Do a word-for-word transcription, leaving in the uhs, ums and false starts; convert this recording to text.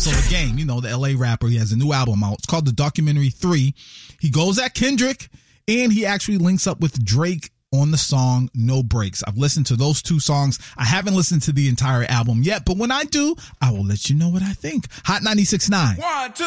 So The Game, you know, the L A rapper, he has a new album out. It's called The Documentary three. He goes at Kendrick, and he actually links up with Drake on the song No Breaks. I've listened to those two songs. I haven't listened to the entire album yet, but when I do, I will let you know what I think. Hot ninety-six point nine. One, two.